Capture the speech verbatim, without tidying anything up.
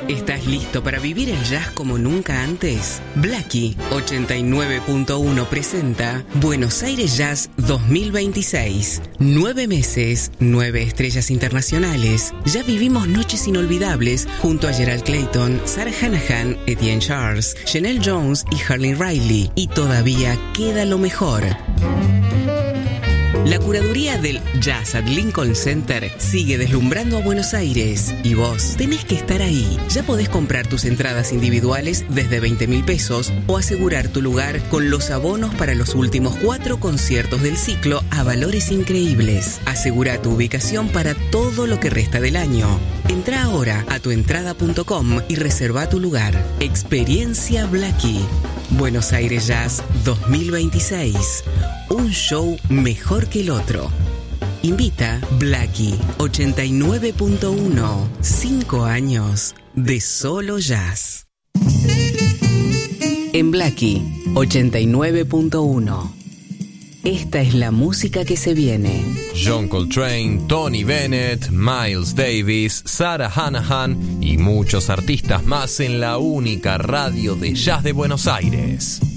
¿Estás listo para vivir el jazz como nunca antes? Blackie ochenta y nueve punto uno presenta Buenos Aires Jazz dos mil veintiséis. Nueve meses, nueve estrellas internacionales. Ya vivimos noches inolvidables junto a Gerald Clayton, Sarah Hanahan, Etienne Charles, Janelle Jones y Harley Riley. Y todavía queda lo mejor. La curaduría del Jazz at Lincoln Center sigue deslumbrando a Buenos Aires y vos tenés que estar ahí. Ya podés comprar tus entradas individuales desde veinte mil pesos o asegurar tu lugar con los abonos para los últimos cuatro conciertos del ciclo a valores increíbles. Asegura tu ubicación para todo lo que resta del año. Entra ahora a tuentrada punto com y reserva tu lugar. Experiencia Blackie. Buenos Aires Jazz dos mil veintiséis. Un show mejor que el otro. Invita Blackie ochenta y nueve punto uno. Cinco años de solo jazz. En Blackie ochenta y nueve punto uno. Esta es la música que se viene. John Coltrane, Tony Bennett, Miles Davis, Sarah Hanahan y muchos artistas más en la única radio de jazz de Buenos Aires.